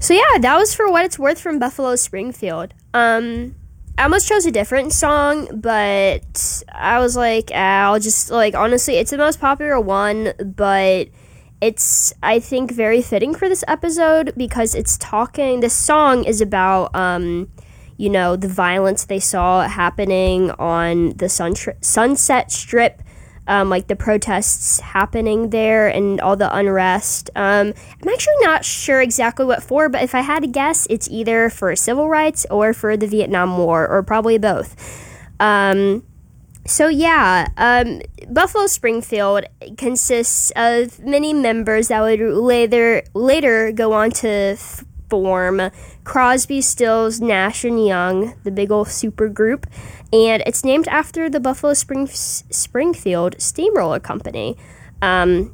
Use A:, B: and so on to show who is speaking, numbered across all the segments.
A: So yeah, that was For What It's Worth from Buffalo Springfield. I almost chose a different song, but I was like, I'll just, like, honestly, it's the most popular one, but it's, I think, very fitting for this episode because this song is about, the violence they saw happening on the Sunset Strip, like the protests happening there and all the unrest. I'm actually not sure exactly what for, but if I had to guess, it's either for civil rights or for the Vietnam War, or probably both. Buffalo Springfield consists of many members that would later go on to form Crosby, Stills, Nash & Young, the big old super group, and it's named after the Buffalo Springfield Steamroller Company. The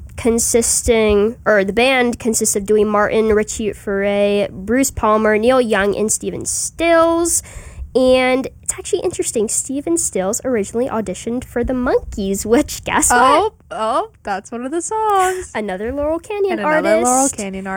A: band consists of Dewey Martin, Richie Furay, Bruce Palmer, Neil Young, and Stephen Stills. And it's actually interesting. Stephen Stills originally auditioned for the Monkees, which, guess what?
B: Oh, that's one of the songs.
A: Another Laurel Canyon artist.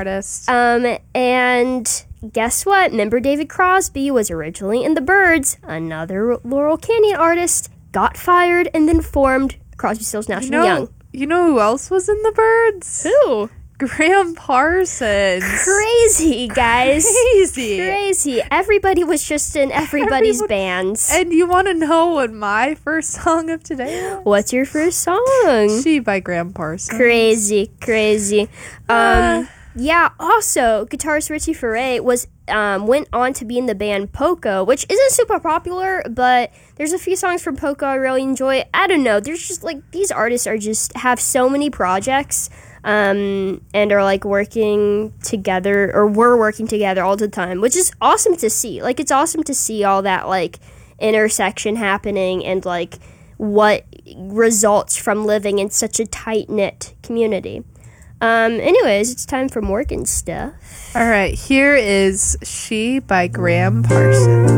A: And guess what? Member David Crosby was originally in the Byrds. Another Laurel Canyon artist got fired and then formed Crosby, Stills, Nash & Young.
B: You know who else was in the Byrds?
A: Who?
B: Graham Parsons.
A: Crazy, guys. Crazy. Everybody was just in everybody's bands.
B: And you want to know what my first song of today was?
A: What's your first song?
B: She by Graham Parsons.
A: Crazy. Yeah, also, guitarist Richie Furay went on to be in the band Poco, which isn't super popular, but there's a few songs from Poco I really enjoy. I don't know, there's just, like, these artists have so many projects, and are, like, working together, or were working together all the time, which is awesome to see. Like, it's awesome to see all that, like, intersection happening and, like, what results from living in such a tight-knit community. Anyways, it's time for Morgan stuff.
B: All right, here is She by Graham Parsons.